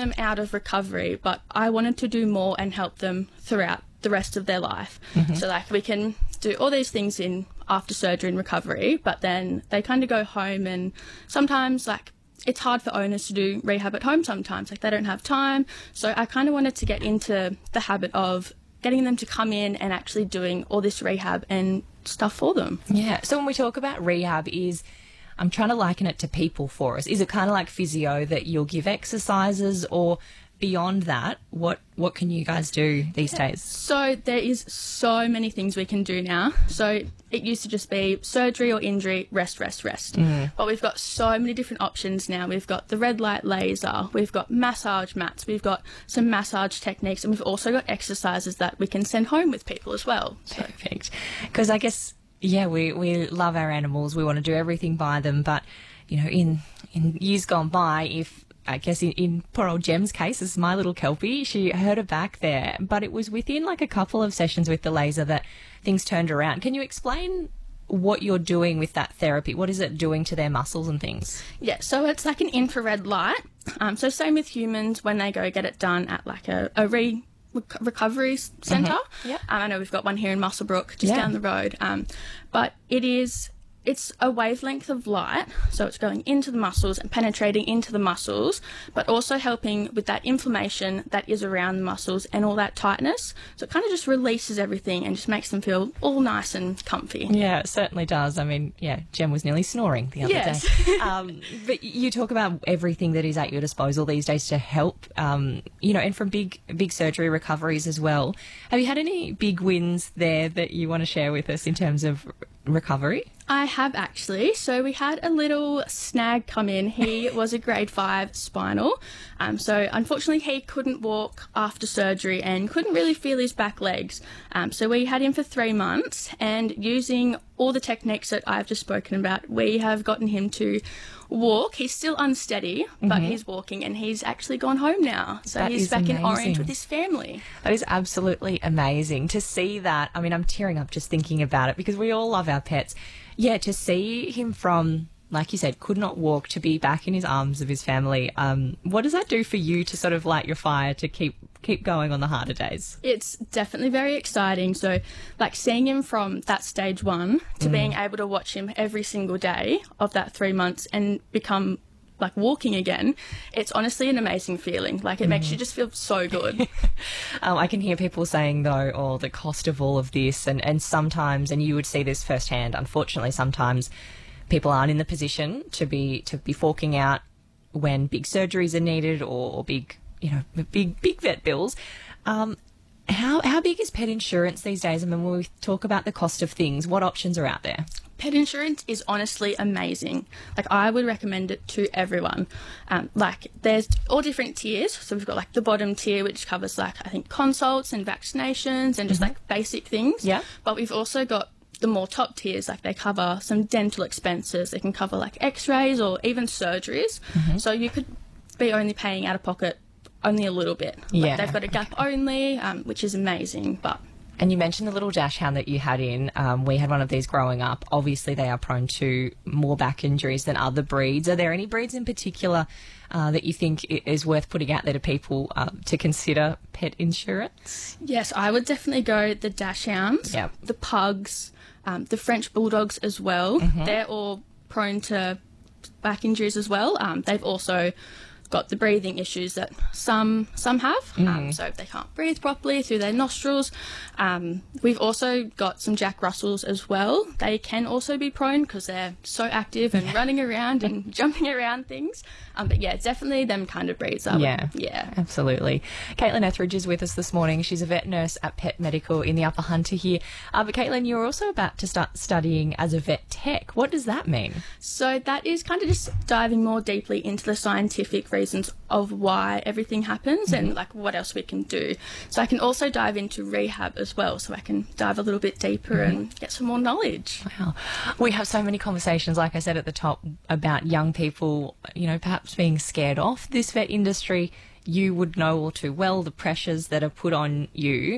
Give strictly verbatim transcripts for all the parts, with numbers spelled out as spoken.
them out of recovery, but I wanted to do more and help them throughout the rest of their life. Mm-hmm. So like we can do all these things in after surgery and recovery, but then they kind of go home, and sometimes like it's hard for owners to do rehab at home sometimes, like they don't have time. So I kind of wanted to get into the habit of getting them to come in and actually doing all this rehab and stuff for them. Yeah. So when we talk about rehab, is I'm trying to liken it to people for us. Is it kind of like physio that you'll give exercises, or beyond that, what what can you guys do these days? So there is so many things we can do now. So it used to just be surgery or injury, rest, rest, rest. Mm. But we've got so many different options now. We've got the red light laser, we've got massage mats, we've got some massage techniques, and we've also got exercises that we can send home with people as well. So. Perfect. Because I guess, yeah, we, we love our animals. We want to do everything by them. But, you know, in, in years gone by, if I guess in, in poor old Gem's case, this is my little Kelpie, she hurt her back there, but it was within like a couple of sessions with the laser that things turned around. Can you explain what you're doing with that therapy? What is it doing to their muscles and things? Yeah, so it's like an infrared light. Um, so same with humans when they go get it done at like a, a re... recovery centre. Mm-hmm. Yep. Um, I know we've got one here in Muswellbrook, just yeah. down the road. Um, but it is, it's a wavelength of light, so it's going into the muscles and penetrating into the muscles, but also helping with that inflammation that is around the muscles and all that tightness. So it kind of just releases everything and just makes them feel all nice and comfy. Yeah, it certainly does. I mean, yeah, Gem was nearly snoring the other yes. day. Um, but you talk about everything that is at your disposal these days to help, um, you know, and from big, big surgery recoveries as well. Have you had any big wins there that you want to share with us in terms of recovery? I have actually. So we had a little snag come in. He was a grade five spinal. Um, so unfortunately he couldn't walk after surgery and couldn't really feel his back legs. Um, so we had him for three months and using all the techniques that I've just spoken about, we have gotten him to walk. He's still unsteady, but mm-hmm. he's walking and he's actually gone home now. So that he's back amazing. in Orange with his family. That is absolutely amazing to see that. I mean, I'm tearing up just thinking about it because we all love our pets. Yeah, to see him from, like you said, could not walk to be back in his arms of his family. Um, what does that do for you to sort of light your fire to keep keep going on the harder days? It's definitely very exciting. So, like seeing him from that stage one to mm. being able to watch him every single day of that three months and become like walking again, it's honestly an amazing feeling. Like it mm. makes you just feel so good. um, I can hear people saying though, oh, the cost of all of this, and, and sometimes, and you would see this firsthand, unfortunately, sometimes people aren't in the position to be to be forking out when big surgeries are needed or, or big, you know, big big vet bills. Um, how how big is pet insurance these days? I mean, when we talk about the cost of things, what options are out there? Pet insurance is honestly amazing. Like I would recommend it to everyone. Um, like there's all different tiers. So we've got like the bottom tier, which covers like I think consults and vaccinations and just mm-hmm. like basic things. Yeah. But we've also got the more top tiers, like they cover some dental expenses. They can cover like x-rays or even surgeries. Mm-hmm. So you could be only paying out of pocket only a little bit. Like yeah. they've got a gap okay. only, um, which is amazing. But and you mentioned the little dachshund that you had in. Um, we had one of these growing up. Obviously, they are prone to more back injuries than other breeds. Are there any breeds in particular uh, that you think is worth putting out there to people uh, to consider pet insurance? Yes, I would definitely go the dachshunds, yep. the pugs, um, the French bulldogs as well. Mm-hmm. They're all prone to back injuries as well. Um, they've also got the breathing issues that some some have, mm. um, so they can't breathe properly through their nostrils. Um, we've also got some Jack Russells as well. They can also be prone because they're so active and running around and jumping around things. Um, but yeah, definitely them kind of breeds. I would, yeah, yeah, absolutely. Caitlin Etheridge is with us this morning. She's a vet nurse at Pet Medical in the Upper Hunter here. Uh, but Caitlin, you're also about to start studying as a vet tech. What does that mean? So that is kind of just diving more deeply into the scientific reasons of why everything happens mm-hmm. and like what else we can do. So I can also dive into rehab as well, so I can dive a little bit deeper mm-hmm. and get some more knowledge. Wow. We have so many conversations, like I said at the top, about young people, you know, perhaps being scared off this vet industry. You would know all too well the pressures that are put on you.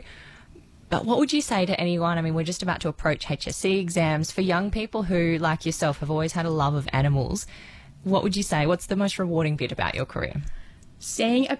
But what would you say to anyone? I mean, we're just about to approach H S C exams. For young people who, like yourself, have always had a love of animals, what would you say? What's the most rewarding bit about your career? Seeing a